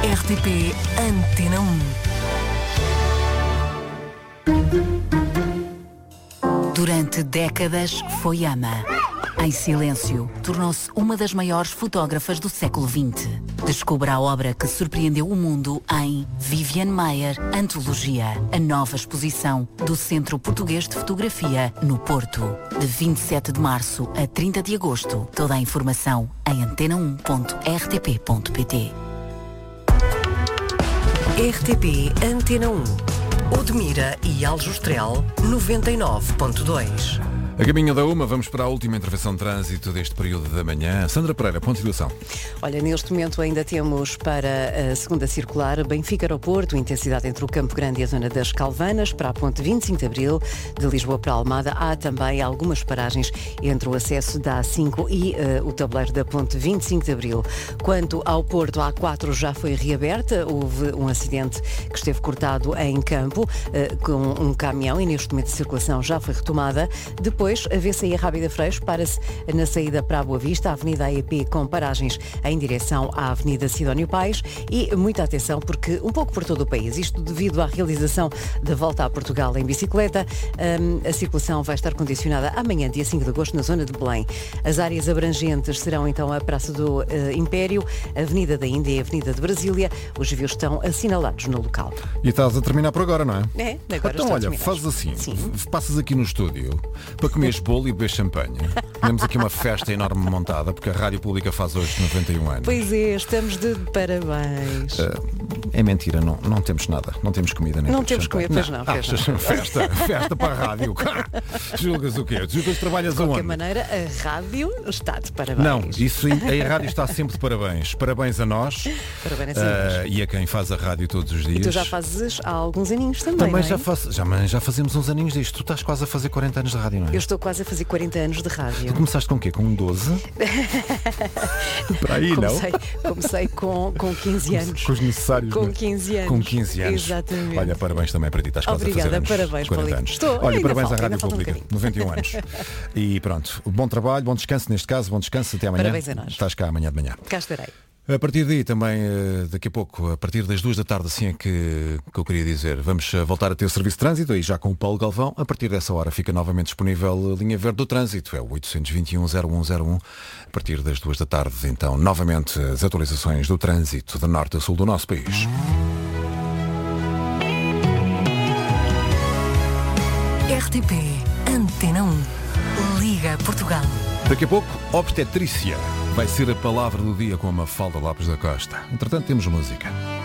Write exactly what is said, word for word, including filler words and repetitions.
R T P Antena um. Durante décadas foi ama. Em silêncio, tornou-se uma das maiores fotógrafas do século vinte. Descubra a obra que surpreendeu o mundo em Vivian Maier Antologia, a nova exposição do Centro Português de Fotografia, no Porto. De vinte e sete de março a trinta de agosto. Toda a informação em antena um ponto r t p ponto p t. R T P Antena um. Odmira e Aljustrel noventa e nove ponto dois. A caminho da uma, vamos para a última intervenção de trânsito deste período da manhã. Sandra Pereira, ponto de situação. Olha, neste momento ainda temos para a segunda circular Benfica-Aeroporto, intensidade entre o Campo Grande e a zona das Calvanas, para a ponte vinte e cinco de Abril, de Lisboa para Almada. Há também algumas paragens entre o acesso da A cinco e uh, o tabuleiro da ponte vinte e cinco de Abril. Quanto ao Porto, a A quatro já foi reaberta. Houve um acidente que esteve cortado em Campo, uh, com um caminhão, e neste momento a circulação já foi retomada. Depois, a V C I Rábida Freixo para-se na saída para a Boa Vista, a Avenida A E P com paragens em direção à Avenida Sidónio Pais, e muita atenção porque um pouco por todo o país, isto devido à realização da Volta a Portugal em bicicleta, um, a circulação vai estar condicionada amanhã, dia cinco de agosto, na zona de Belém. As áreas abrangentes serão então a Praça do uh, Império, a Avenida da Índia e a Avenida de Brasília. Os desvios estão assinalados no local. E estás a terminar por agora, não é? É, agora então olha, fazes assim, Sim. passas aqui no estúdio para comeres bolo e beber champanhe. Temos aqui uma festa enorme montada, porque a Rádio Pública faz hoje noventa e um anos. Pois é, estamos de parabéns. Uh, é mentira, não, não temos nada. Não temos comida nem Não temos champanhe. comida, pois não. Pois Achas, não. Festa, festa para a rádio. Julgas o quê? Julgas que trabalhas De qualquer aonde? maneira, a rádio está de parabéns. Não, isso aí, a rádio está sempre de parabéns. Parabéns a nós. Parabéns a uh, e a quem faz a rádio todos os dias. E tu já fazes há alguns aninhos também, Também não é? já, faço, já, já fazemos uns aninhos disto. Tu estás quase a fazer quarenta anos de rádio, não é? Eu estou quase a fazer quarenta anos de rádio. Tu começaste com o quê? Com um doze? Para aí, comecei, não? Comecei com, com quinze anos. Com os necessários. Com né? quinze anos. Com quinze anos. Exatamente. Olha, parabéns também para ti. Estás quase Obrigada, a fazer anos. parabéns, quarenta Paulinho. anos. Estou. Olha, Ainda parabéns falta, à Rádio ainda falta um Pública. noventa e um anos. E pronto, bom trabalho, bom descanso neste caso, bom descanso até amanhã. Parabéns a nós. Estás cá amanhã de manhã. Cá estarei. A partir daí também, daqui a pouco, a partir das duas da tarde, assim é que, que eu queria dizer, vamos voltar a ter o serviço de trânsito, aí já com o Paulo Galvão. A partir dessa hora fica novamente disponível a linha verde do trânsito, é o oito dois um, zero um zero um. A partir das duas da tarde, então, novamente as atualizações do trânsito de norte a sul do nosso país. R T P Antena um. Liga Portugal. Daqui a pouco, obstetrícia vai ser a palavra do dia com a Mafalda Lopes da Costa. Entretanto, temos música.